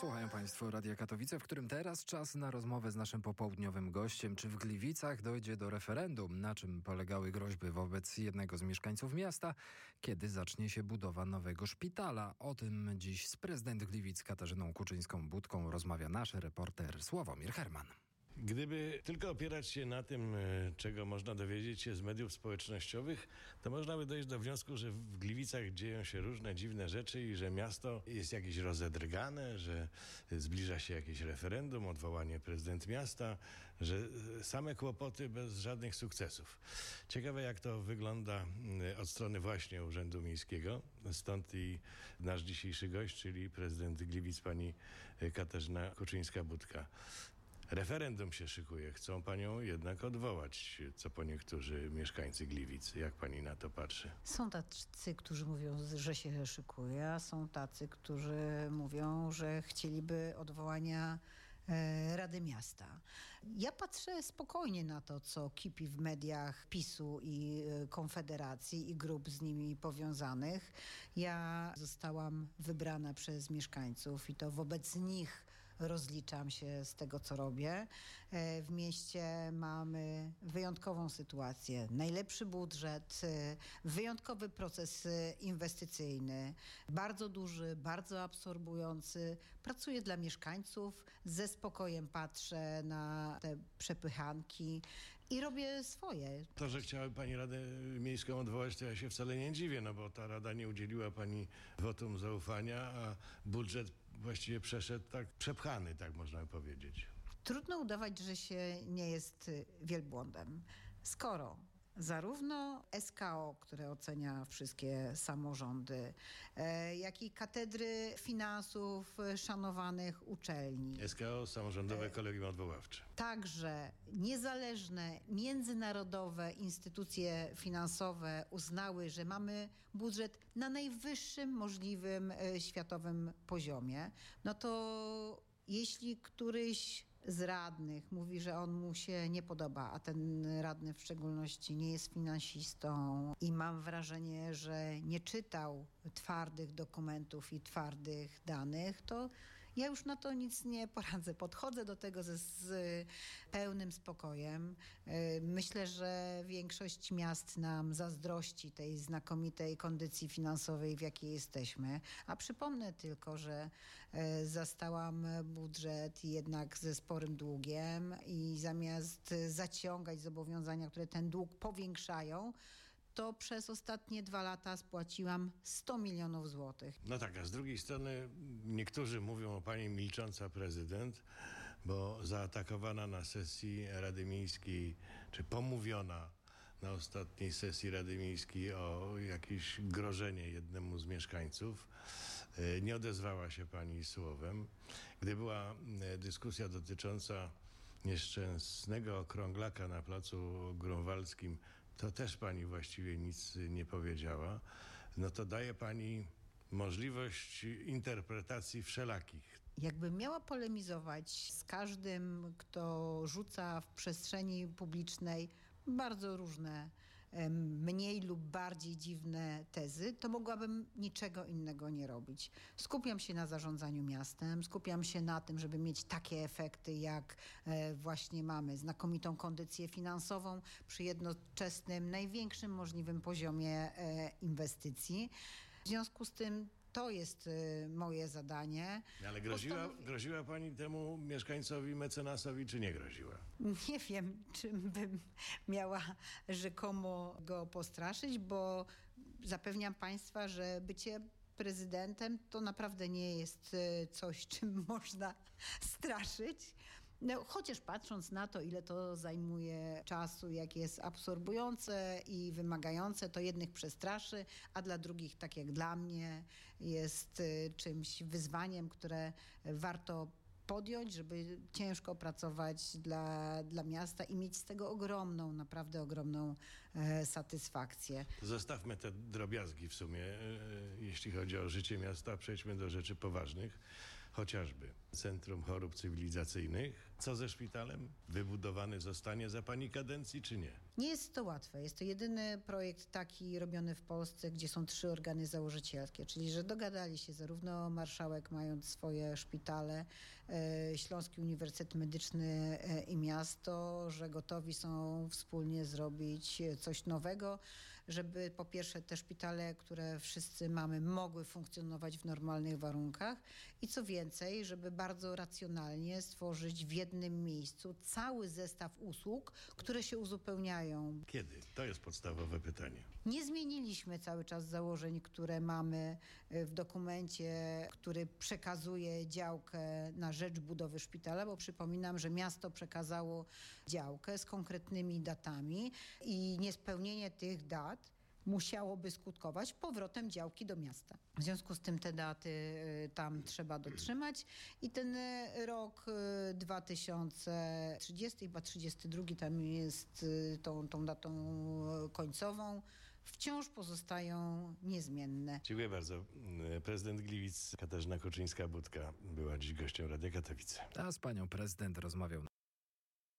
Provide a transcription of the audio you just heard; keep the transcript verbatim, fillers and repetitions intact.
Słuchają Państwo Radia Katowice, w którym teraz czas na rozmowę z naszym popołudniowym gościem. Czy w Gliwicach dojdzie do referendum? Na czym polegały groźby wobec jednego z mieszkańców miasta? Kiedy zacznie się budowa nowego szpitala? O tym dziś z prezydent Gliwic Katarzyną Kuczyńską-Budką rozmawia nasz reporter Sławomir Herman. Gdyby tylko opierać się na tym, czego można dowiedzieć się z mediów społecznościowych, to można by dojść do wniosku, że w Gliwicach dzieją się różne dziwne rzeczy i że miasto jest jakieś rozedrgane, że zbliża się jakieś referendum, odwołanie prezydent miasta, że same kłopoty bez żadnych sukcesów. Ciekawe, jak to wygląda od strony właśnie Urzędu Miejskiego. Stąd i nasz dzisiejszy gość, czyli prezydent Gliwic, pani Katarzyna Kuczyńska-Budka. Referendum się szykuje. Chcą panią jednak odwołać, co po niektórzy mieszkańcy Gliwic. Jak pani na to patrzy? Są tacy, którzy mówią, że się szykuje, a są tacy, którzy mówią, że chcieliby odwołania Rady Miasta. Ja patrzę spokojnie na to, co kipi w mediach PiSu i Konfederacji i grup z nimi powiązanych. Ja zostałam wybrana przez mieszkańców i to wobec nich rozliczam się z tego, co robię. W mieście mamy wyjątkową sytuację. Najlepszy budżet, wyjątkowy proces inwestycyjny, bardzo duży, bardzo absorbujący. Pracuję dla mieszkańców, ze spokojem patrzę na te przepychanki i robię swoje. To, że chciałaby pani Radę Miejską odwołać, to ja się wcale nie dziwię, no bo ta Rada nie udzieliła pani wotum zaufania, a budżet właściwie przeszedł tak przepchany, tak można by powiedzieć. Trudno udawać, że się nie jest wielbłądem. Skoro zarówno S K O, które ocenia wszystkie samorządy, e, jak i katedry finansów szanowanych uczelni. S K O, Samorządowe Kolegium Odwoławcze. Także niezależne, międzynarodowe instytucje finansowe uznały, że mamy budżet na najwyższym możliwym e, światowym poziomie. No to jeśli któryś z radnych mówi, że on mu się nie podoba, a ten radny w szczególności nie jest finansistą i mam wrażenie, że nie czytał twardych dokumentów i twardych danych, to ja już na to nic nie poradzę. Podchodzę do tego ze, z pełnym spokojem. Myślę, że większość miast nam zazdrości tej znakomitej kondycji finansowej, w jakiej jesteśmy. A przypomnę tylko, że zastałam budżet jednak ze sporym długiem i zamiast zaciągać zobowiązania, które ten dług powiększają, to przez ostatnie dwa lata spłaciłam sto milionów złotych. No tak, a z drugiej strony niektórzy mówią o pani milcząca prezydent, bo zaatakowana na sesji Rady Miejskiej, czy pomówiona na ostatniej sesji Rady Miejskiej o jakieś grożenie jednemu z mieszkańców. Nie odezwała się pani słowem. Gdy była dyskusja dotycząca nieszczęsnego okrąglaka na placu Grunwaldzkim, to też pani właściwie nic nie powiedziała. No to daje pani możliwość interpretacji wszelakich. Jakbym miała polemizować z każdym, kto rzuca w przestrzeni publicznej bardzo różne, mniej lub bardziej dziwne tezy, to mogłabym niczego innego nie robić. Skupiam się na zarządzaniu miastem, skupiam się na tym, żeby mieć takie efekty, jak właśnie mamy, znakomitą kondycję finansową przy jednoczesnym, największym możliwym poziomie inwestycji. W związku z tym to jest y, moje zadanie. Ale groziła, Postanowi... groziła pani temu mieszkańcowi, mecenasowi, czy nie groziła? Nie wiem, czym bym miała rzekomo go postraszyć, bo zapewniam państwa, że bycie prezydentem to naprawdę nie jest y, coś, czym można straszyć. No, chociaż patrząc na to, ile to zajmuje czasu, jak jest absorbujące i wymagające, to jednych przestraszy, a dla drugich, tak jak dla mnie, jest y, czymś, wyzwaniem, które warto podjąć, żeby ciężko pracować dla, dla miasta i mieć z tego ogromną, naprawdę ogromną e, satysfakcję. Zostawmy te drobiazgi w sumie, e, jeśli chodzi o życie miasta. Przejdźmy do rzeczy poważnych. Chociażby Centrum Chorób Cywilizacyjnych. Co ze szpitalem? Wybudowany zostanie za pani kadencji, czy nie? Nie jest to łatwe. Jest to jedyny projekt taki robiony w Polsce, gdzie są trzy organy założycielskie, czyli że dogadali się zarówno marszałek, mając swoje szpitale, e, Śląski Uniwersytet Medyczny e, i miasto, że gotowi są wspólnie zrobić coś nowego, żeby po pierwsze te szpitale, które wszyscy mamy, mogły funkcjonować w normalnych warunkach i co więcej, żeby bardzo racjonalnie stworzyć w jednym miejscu cały zestaw usług, które się uzupełniają. Kiedy? To jest podstawowe pytanie. Nie zmieniliśmy cały czas założeń, które mamy w dokumencie, który przekazuje działkę na rzecz budowy szpitala, bo przypominam, że miasto przekazało działkę z konkretnymi datami i niespełnienie tych dat musiałoby skutkować powrotem działki do miasta. W związku z tym te daty y, tam trzeba dotrzymać i ten y, rok y, dwa tysiące trzydziesty, chyba trzydziesty drugi tam jest y, tą, tą datą końcową, wciąż pozostają niezmienne. Dziękuję bardzo. Prezydent Gliwic Katarzyna Kuczyńska-Budka była dziś gościem Radia Katowice. A z panią prezydent rozmawiał